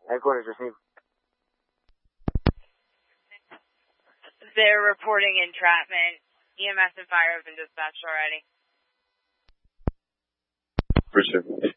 Headquarters received. They're reporting entrapment. EMS and fire have been dispatched already. Received.